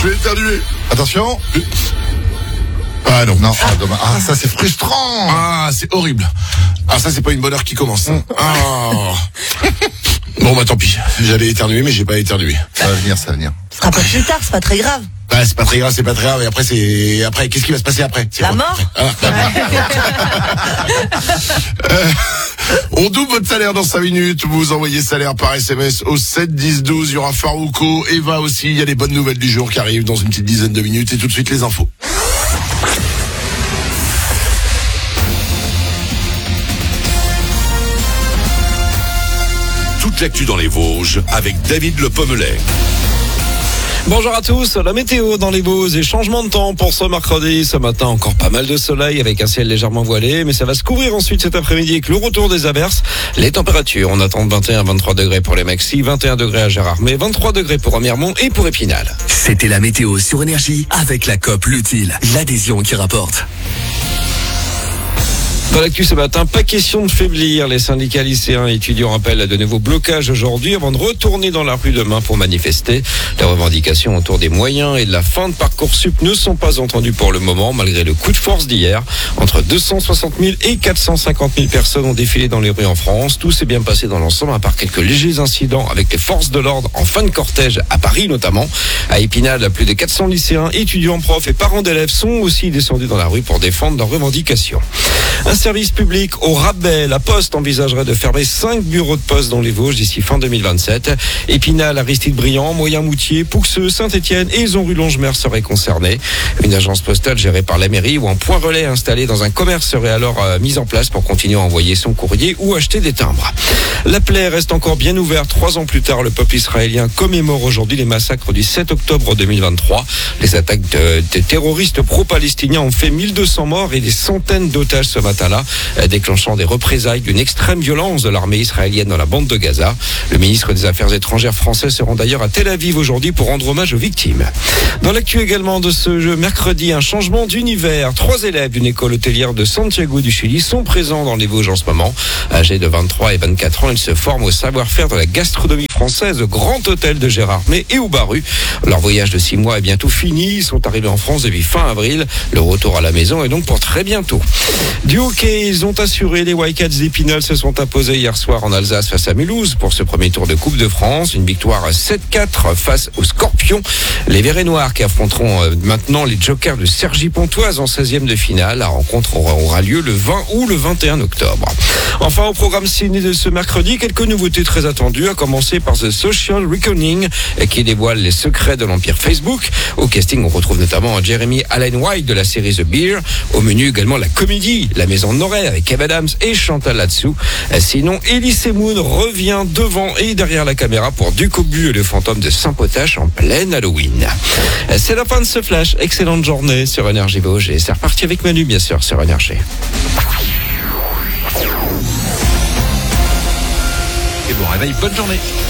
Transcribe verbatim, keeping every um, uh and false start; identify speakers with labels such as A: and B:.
A: Je vais éternuer.
B: Attention.
A: Ah non.
B: Non, ah, dommage. Ah, ça c'est frustrant.
A: Ah, c'est horrible. Ah, ça c'est pas une bonne heure qui commence. Hein. Ah. Bon, bah tant pis. J'allais éternuer, mais j'ai pas éternué.
B: Ça va venir, ça va venir.
C: Ce sera pas plus tard, c'est pas très grave.
A: Bah, c'est pas très grave, c'est pas très grave. Et après, c'est après, qu'est-ce qui va se passer après? C'est
C: La
A: quoi
C: mort.
A: Ah, euh, On double votre salaire dans cinq minutes. Vous envoyez salaire par S M S au sept dix douze. Il y aura Farouko, Eva aussi. Il y a les bonnes nouvelles du jour qui arrivent dans une petite dizaine de minutes. Et tout de suite, les infos.
D: Toute l'actu dans les Vosges avec David Le Pommelet.
E: Bonjour à tous, la météo dans les Vosges et changement de temps pour ce mercredi. Ce matin, encore pas mal de soleil avec un ciel légèrement voilé, mais ça va se couvrir ensuite cet après-midi avec le retour des averses. Les températures, on attend vingt et un à vingt-trois degrés pour les maxi, vingt et un degrés à Gérardmer, vingt-trois degrés pour Remiremont et pour Épinal.
F: C'était la météo sur Énergie avec la C O P L'Utile, l'adhésion qui rapporte.
E: Dans l'actu ce matin, pas question de faiblir. Les syndicats lycéens et étudiants appellent à de nouveaux blocages aujourd'hui avant de retourner dans la rue demain pour manifester. Les revendications autour des moyens et de la fin de Parcoursup ne sont pas entendues pour le moment, malgré le coup de force d'hier. Entre deux cent soixante mille et quatre cent cinquante mille personnes ont défilé dans les rues en France. Tout s'est bien passé dans l'ensemble, à part quelques légers incidents avec les forces de l'ordre en fin de cortège, à Paris notamment. À Épinal, plus de quatre cents lycéens, étudiants, profs et parents d'élèves sont aussi descendus dans la rue pour défendre leurs revendications. Un service public au rabais. La Poste envisagerait de fermer cinq bureaux de poste dans les Vosges d'ici fin deux mille vingt-sept. Épinal, Aristide-Briand, Moyen-Moutier, Pouxeux, Saint-Étienne et Zon-Rue-Longemer seraient concernés. Une agence postale gérée par la mairie ou un point relais installé dans un commerce serait alors euh, mis en place pour continuer à envoyer son courrier ou acheter des timbres. La plaie reste encore bien ouverte. Trois ans plus tard, le peuple israélien commémore aujourd'hui les massacres du sept octobre deux mille vingt-trois. Les attaques de, de terroristes pro-palestiniens ont fait mille deux cents morts et des centaines d'otages ce matin-là, déclenchant des représailles d'une extrême violence de l'armée israélienne dans la bande de Gaza. Le ministre des Affaires étrangères français se rend d'ailleurs à Tel Aviv aujourd'hui pour rendre hommage aux victimes. Dans l'actu également de ce jeu, mercredi, un changement d'univers. Trois élèves d'une école hôtelière de Santiago du Chili sont présents dans les Vosges en ce moment. Âgés de vingt-trois et vingt-quatre ans, ils se forment au savoir-faire de la gastronomie française au Grand Hôtel de Gérardmer et au Baru. Leur voyage de six mois est bientôt fini. Ils sont arrivés en France depuis fin avril. Le retour à la maison est donc pour très bientôt. Du hockey, ils ont assuré. Les Wildcats d'Épinal se sont imposés hier soir en Alsace face à Mulhouse pour ce premier tour de Coupe de France. Une victoire sept quatre face aux Scorpions. Les Verts et Noirs qui affronteront maintenant les Jokers de Cergy-Pontoise en seizième de finale. La rencontre aura lieu le vingt ou le vingt et un octobre. Enfin, au programme ciné de ce mercredi, quelques nouveautés très attendues, à commencer par The Social Reckoning, qui dévoile les secrets de l'empire Facebook. Au casting, on retrouve notamment Jeremy Allen White de la série The Bear. Au menu également la comédie La Maison de Norey avec Kev Adams et Chantal là-dessous. Sinon, Elise Moon revient devant et derrière la caméra pour Duc Obu et le fantôme de Saint-Potache en pleine Halloween. C'est la fin de ce flash. Excellente journée sur Énergie Vosges et c'est reparti avec Manu, bien sûr, sur Énergie.
G: Et bon réveil, bonne journée.